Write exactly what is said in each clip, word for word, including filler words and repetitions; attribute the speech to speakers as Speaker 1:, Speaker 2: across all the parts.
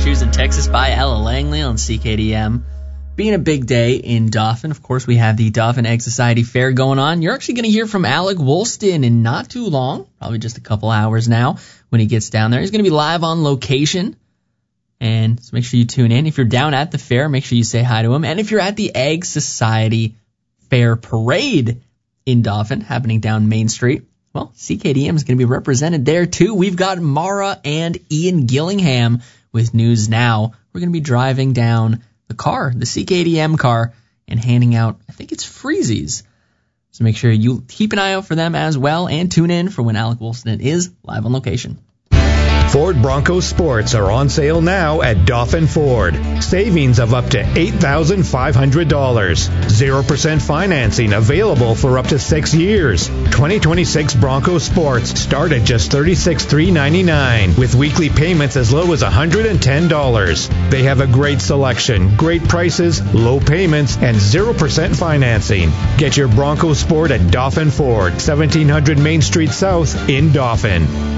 Speaker 1: Shoes in Texas by Ella Langley on C K D M. Being a big day in Dauphin, of course, we have the Dauphin Egg Society Fair going on. You're actually going to hear from Alec Woolston in not too long, probably just a couple hours now when he gets down there. He's going to be live on location, and so make sure you tune in. If you're down at the fair, make sure you say hi to him. And if you're at the Egg Society Fair Parade in Dauphin, happening down Main Street, well, C K D M is going to be represented there too. We've got Mara and Ian Gillingham with news now. We're going to be driving down the car, the C K D M car, and handing out, I think it's freezies. So make sure you keep an eye out for them as well, and tune in for when Alec Woolston is live on location.
Speaker 2: Ford Bronco Sports are on sale now at Dauphin Ford. Savings of up to eight thousand five hundred dollars. zero percent financing available for up to six years. twenty twenty-six Bronco Sports start at just thirty-six thousand three hundred ninety-nine dollars with weekly payments as low as one hundred ten dollars. They have a great selection, great prices, low payments, and zero percent financing. Get your Bronco Sport at Dauphin Ford, seventeen hundred Main Street South in Dauphin.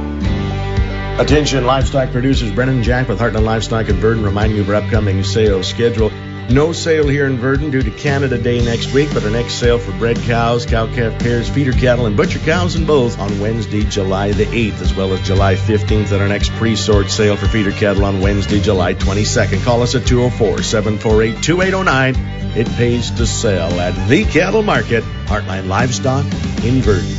Speaker 3: Attention livestock producers, Brennan Jack with Heartland Livestock in Verdun reminding you of our upcoming sales schedule. No sale here in Verdun due to Canada Day next week, but our next sale for bred cows, cow-calf pairs, feeder cattle, and butcher cows and bulls on Wednesday, July the eighth, as well as July fifteenth at our next pre-sort sale for feeder cattle on Wednesday, July twenty-second. Call us at two oh four, seven four eight, two eight oh nine. It pays to sell at the Cattle Market, Heartland Livestock in Verdun.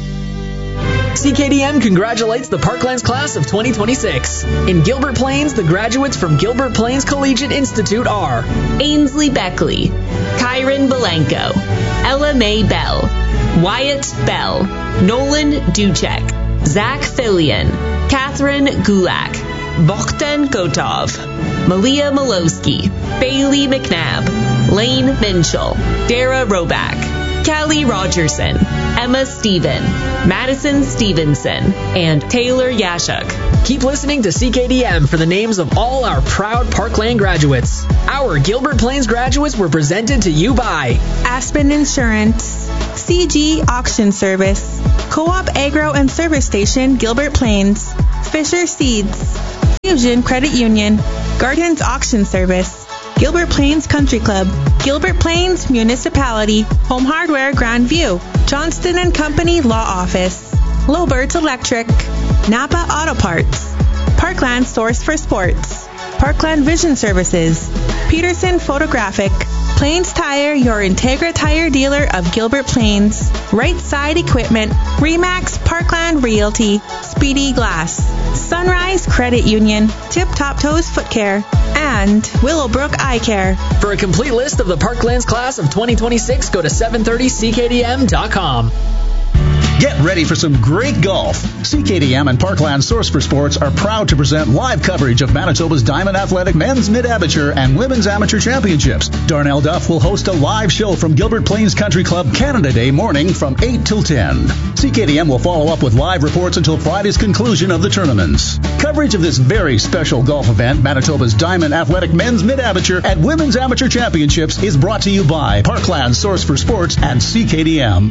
Speaker 1: C K D M congratulates the Parklands class of twenty twenty-six. In Gilbert Plains, the graduates from Gilbert Plains Collegiate Institute are
Speaker 4: Ainsley Beckley, Kyron Belenko, Ella Mae Bell, Wyatt Bell, Nolan Duchek, Zach Fillion, Catherine Gulak, Bogdan Gotov, Malia Malowski, Bailey McNabb, Lane Minchell, Dara Roback, Kelly Rogerson, Emma Stephen, Madison Stevenson, and Taylor Yashuk.
Speaker 1: Keep listening to C K D M for the names of all our proud Parkland graduates. Our Gilbert Plains graduates were presented to you by
Speaker 5: Aspen Insurance, C G Auction Service, Co-op Agro and Service Station, Gilbert Plains, Fisher Seeds, Fusion Credit Union, Gardens Auction Service, Gilbert Plains Country Club, Gilbert Plains Municipality, Home Hardware Grandview, Johnston and Company Law Office, Lowbirds Electric, Napa Auto Parts, Parkland Source for Sports, Parkland Vision Services, Peterson Photographic, Plains Tire, your Integra Tire dealer of Gilbert Plains, Right Side Equipment, Remax Parkland Realty, Speedy Glass, Sunrise Credit Union, Tip Top Toes Foot Care, and Willowbrook Eye Care.
Speaker 1: For a complete list of the Parklands class of twenty twenty-six, go to seven thirty C K D M dot com.
Speaker 6: Get ready for some great golf. C K D M and Parkland Source for Sports are proud to present live coverage of Manitoba's Diamond Athletic Men's Mid-Amateur and Women's Amateur Championships. Darnell Duff will host a live show from Gilbert Plains Country Club Canada Day morning from eight till ten. C K D M will follow up with live reports until Friday's conclusion of the tournaments. Coverage of this very special golf event, Manitoba's Diamond Athletic Men's Mid-Amateur and Women's Amateur Championships, is brought to you by Parkland Source for Sports and C K D M.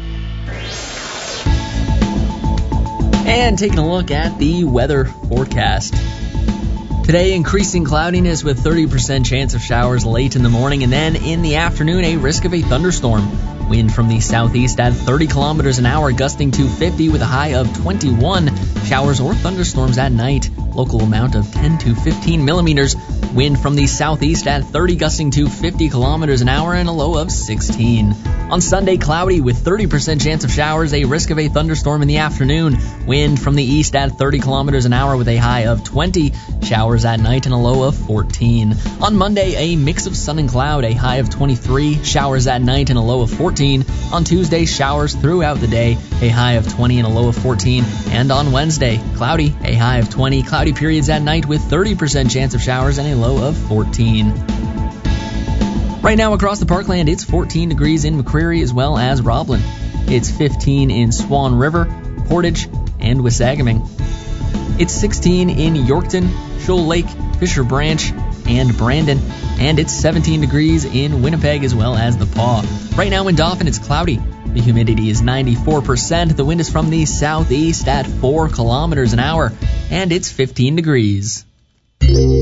Speaker 1: And taking a look at the weather forecast. Today, increasing cloudiness with thirty percent chance of showers late in the morning, and then in the afternoon, a risk of a thunderstorm. Wind from the southeast at thirty kilometers an hour, gusting to fifty with a high of twenty-one. Showers or thunderstorms at night. Local amount of ten to fifteen millimeters. Wind from the southeast at thirty, gusting to fifty kilometers an hour, and a low of sixteen. On Sunday, cloudy with thirty percent chance of showers, a risk of a thunderstorm in the afternoon. Wind from the east at thirty kilometers an hour with a high of twenty. Showers at night and a low of fourteen. On Monday, a mix of sun and cloud, a high of twenty-three. Showers at night and a low of fourteen. On Tuesday, showers throughout the day, a high of twenty and a low of fourteen. And on Wednesday, cloudy, a high of twenty. Cloudy periods at night with thirty percent chance of showers and a low of fourteen. Right now across the Parkland, it's fourteen degrees in McCreary as well as Roblin. It's fifteen in Swan River, Portage, and Wissagaming. It's sixteen in Yorkton, Shoal Lake, Fisher Branch, and Brandon. And it's seventeen degrees in Winnipeg as well as the Paw. Right now in Dauphin, it's cloudy. The humidity is ninety-four percent. The wind is from the southeast at four kilometers an hour. And it's fifteen degrees.